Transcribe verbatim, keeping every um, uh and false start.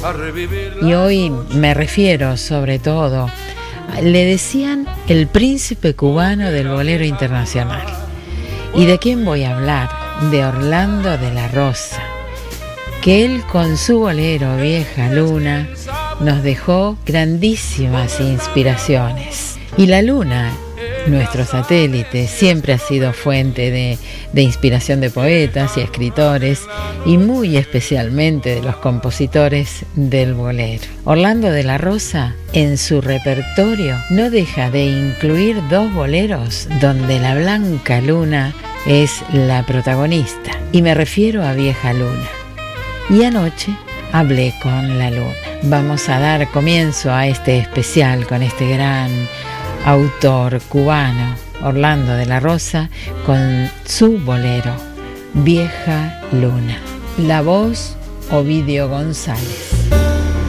Y hoy me refiero sobre todo, le decían el príncipe cubano del bolero internacional. ¿Y de quién voy a hablar? De Orlando de la Rosa, que él con su bolero Vieja Luna nos dejó grandísimas inspiraciones. Y la luna, nuestro satélite, siempre ha sido fuente de, de inspiración de poetas y escritores, y muy especialmente de los compositores del bolero. Orlando de la Rosa, en su repertorio, no deja de incluir dos boleros donde la blanca luna es la protagonista, y me refiero a Vieja Luna. Y anoche hablé con la luna. Vamos a dar comienzo a este especial con este gran autor cubano, Orlando de la Rosa, con su bolero, Vieja Luna. La voz, Ovidio González.